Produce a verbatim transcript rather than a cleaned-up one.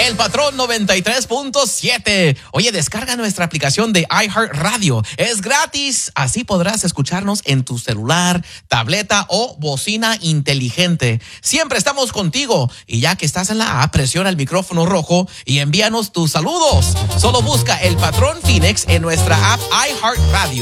El Patrón noventa y tres punto siete. Oye, descarga nuestra aplicación de iHeartRadio. Es gratis. Así podrás escucharnos en tu celular, tableta o bocina inteligente. Siempre estamos contigo. Y ya que estás en la app, presiona el micrófono rojo y envíanos tus saludos. Solo busca El Patrón Phoenix en nuestra app iHeartRadio.